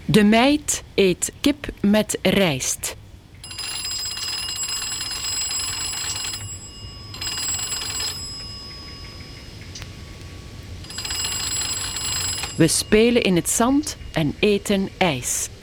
De meid eet kip met rijst. We spelen in het zand en eten ijs.